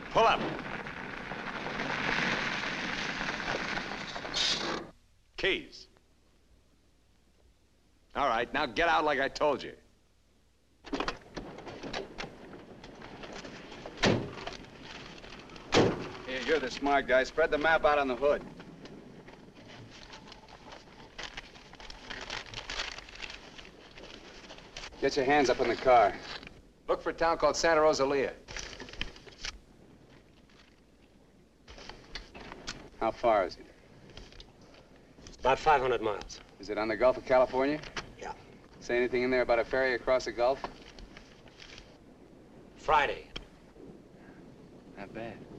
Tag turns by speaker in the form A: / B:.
A: Pull up. Keys. All right, now get out like I told you.
B: Here, you're the smart guy. Spread the map out on the hood. Get your hands up in the car.
A: Look for a town called Santa Rosalia.
B: How far is it?
C: About 500 miles.
B: Is it on the Gulf of California?
C: Yeah.
B: Say anything in there about a ferry across the Gulf?
C: Friday.
B: Not bad.